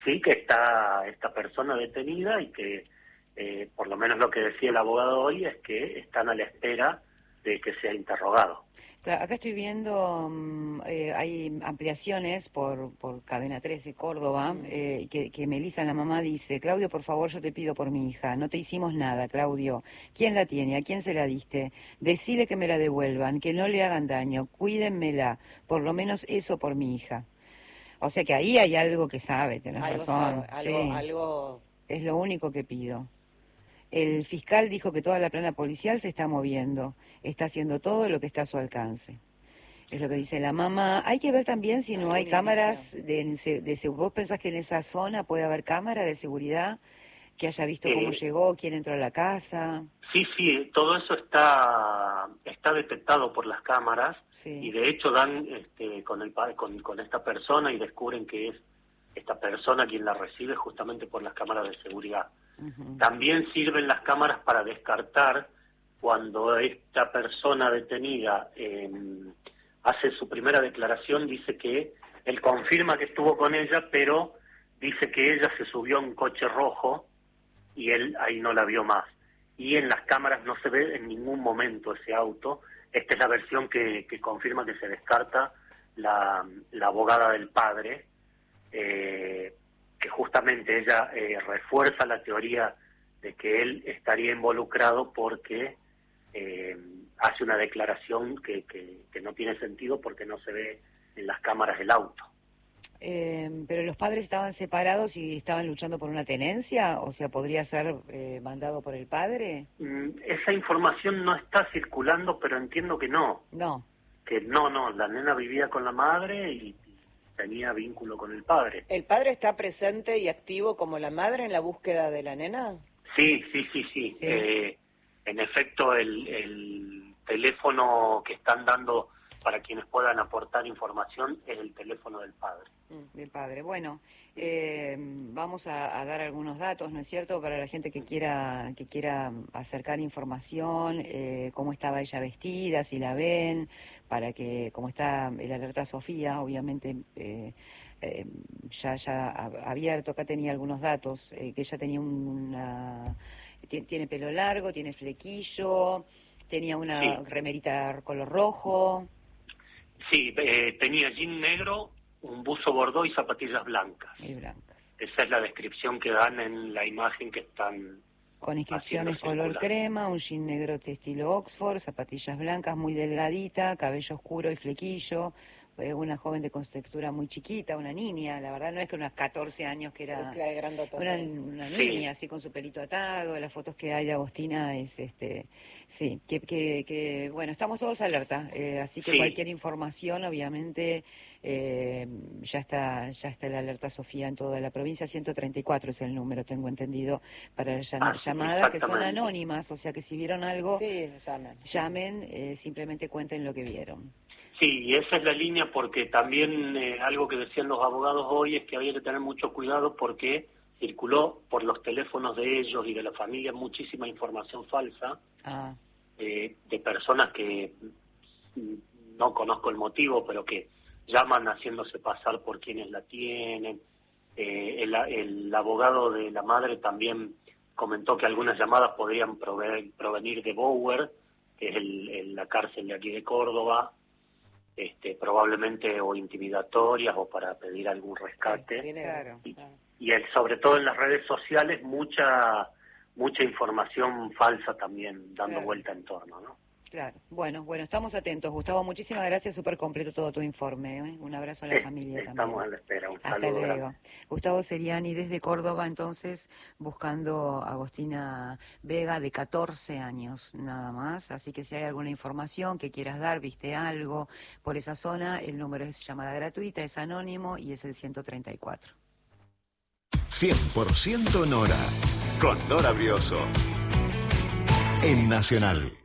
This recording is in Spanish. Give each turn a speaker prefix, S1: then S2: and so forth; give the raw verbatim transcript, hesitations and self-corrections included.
S1: sí, que está esta persona detenida y que, eh, por lo menos lo que decía el abogado hoy, es que están a la espera de que sea interrogado.
S2: Claro, acá estoy viendo, um, eh, hay ampliaciones por, por Cadena tres de Córdoba, eh, que, que Melissa, la mamá, dice: Claudio, por favor, yo te pido por mi hija, no te hicimos nada, Claudio. ¿Quién la tiene? ¿A quién se la diste? Decile que me la devuelvan, que no le hagan daño, cuídenmela, por lo menos eso por mi hija. O sea que ahí hay algo que sabe, tenés
S3: Algo
S2: razón.
S3: sabe, algo,
S2: Sí,
S3: algo...
S2: es lo único que pido. El fiscal dijo que toda la plana policial se está moviendo, está haciendo todo lo que está a su alcance. Es lo que dice la mamá. Hay que ver también si no hay cámaras de, de, de... ¿Vos pensás que en esa zona puede haber cámara de seguridad que haya visto
S1: Eh,
S2: cómo llegó, quién entró a la casa?
S1: Sí, sí, todo eso está está detectado por las cámaras,
S2: sí.
S1: Y de hecho dan este, con, el, con, con esta persona y descubren que es esta persona quien la recibe justamente por las cámaras de seguridad. Uh-huh. También sirven las cámaras para descartar cuando esta persona detenida eh, hace su primera declaración, dice que él confirma que estuvo con ella, pero dice que ella se subió a un coche rojo y él ahí no la vio más. Y en las cámaras no se ve en ningún momento ese auto. Esta es la versión que, que confirma que se descarta la, la abogada del padre, eh, que justamente ella eh, refuerza la teoría de que él estaría involucrado porque eh, hace una declaración que, que, que no tiene sentido porque no se ve en las cámaras del auto.
S2: Eh, pero los padres estaban separados y estaban luchando por una tenencia, o sea, ¿podría ser eh, mandado por el padre?
S1: Mm, esa información no está circulando, pero entiendo que no.
S2: No.
S1: Que no, no, la nena vivía con la madre y tenía vínculo con el padre.
S3: ¿El padre está presente y activo como la madre en la búsqueda de la nena?
S1: Sí, sí, sí, sí. sí. Eh, en efecto, el, el teléfono que están dando para quienes puedan aportar información es el teléfono del padre.
S2: Del padre. Bueno, eh, vamos a, a dar algunos datos, ¿no es cierto?, para la gente que quiera que quiera acercar información, eh, cómo estaba ella vestida, si la ven, para que, como está el alerta Sofía, obviamente eh, eh, ya ya abierto, acá tenía algunos datos, eh, que ella tenía una... tiene pelo largo, tiene flequillo, tenía una sí. remerita color rojo.
S1: Sí, eh, tenía jean negro, un buzo bordó y zapatillas blancas.
S2: Y blancas.
S1: Esa es la descripción que dan en la imagen que están
S2: con inscripciones color crema, un jean negro de estilo Oxford, zapatillas blancas muy delgadita, cabello oscuro y flequillo, eh, una joven de contextura muy chiquita, una niña, la verdad no es que unos catorce años que era una, una niña, sí. así con su pelito atado, las fotos que hay de Agostina es este, sí, que, que, que bueno, estamos todos alerta, eh, así que sí. cualquier información obviamente eh, ya está ya está la alerta Sofía en toda la provincia, ciento treinta y cuatro es el número, tengo entendido, para las ah, llamadas que son anónimas, o sea que si vieron algo,
S3: sí, llamen,
S2: llamen eh, simplemente cuenten lo que vieron.
S1: Sí, y esa es la línea porque también eh, algo que decían los abogados hoy es que había que tener mucho cuidado porque circuló por los teléfonos de ellos y de la familia muchísima información falsa ah. eh, de personas que no conozco el motivo, pero que llaman haciéndose pasar por quienes la tienen. Eh, el, el abogado de la madre también comentó que algunas llamadas podrían proveer, provenir de Bower, que es el, el, la cárcel de aquí de Córdoba, este, probablemente o intimidatorias o para pedir algún rescate.
S3: Sí, claro,
S1: y,
S3: claro.
S1: y el, sobre todo en las redes sociales mucha mucha información falsa también dando claro. vuelta en torno, ¿no?
S2: Claro. Bueno, bueno, estamos atentos. Gustavo, muchísimas gracias, súper completo todo tu informe. ¿eh? Un abrazo a la
S1: sí,
S2: familia
S1: estamos
S2: también.
S1: Estamos a la espera, un
S2: Hasta
S1: saludo
S2: luego.
S1: Grande.
S2: Gustavo Seriani desde Córdoba, entonces, buscando a Agostina Vega de catorce años, nada más. Así que si hay alguna información que quieras dar, viste algo por esa zona, el número es llamada gratuita, es anónimo y es el ciento treinta y cuatro.
S4: cien por ciento Nora, con Nora Brioso, en Nacional.